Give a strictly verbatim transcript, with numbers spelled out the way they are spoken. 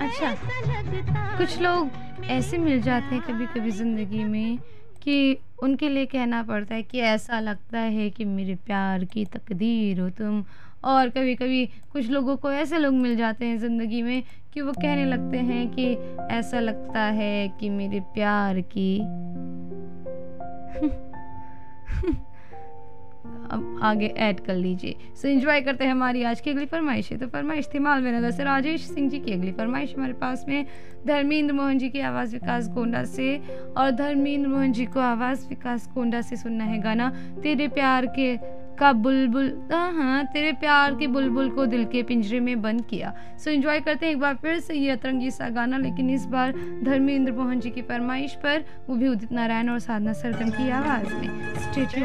अच्छा, कुछ लोग ऐसे मिल जाते हैं कभी-कभी ज़िंदगी में कि उनके लिए कहना पड़ता है कि ऐसा लगता है कि मेरे प्यार की तकदीर हो तुम। और कभी-कभी कुछ लोगों को ऐसे लोग मिल जाते हैं ज़िंदगी में कि वो कहने लगते हैं कि ऐसा लगता है कि मेरे प्यार की अब आगे ऐड कर लीजिए। सो एंजॉय करते हैं हमारी आज की अगली फरमाइश है। तो फरमाइश थी मालवीय नगर से राजेश सिंह जी की अगली फरमाइश हमारे पास में धर्मेंद्र मोहन जी की आवाज़ विकास गोंडा से, और धर्मेंद्र मोहन जी को आवाज़ विकास गोंडा से सुनना है गाना तेरे प्यार के का बुलबुल, हाँ तेरे प्यार के बुलबुल को दिल के पिंजरे में बंद किया। सो एंजॉय करते हैं एक बार फिर से ये अतरंगी सा गाना, लेकिन इस बार धर्मेंद्र मोहन जी की फरमाइश पर, वो भी उदित नारायण और साधना सरगम की आवाज़ में। Stay tuned.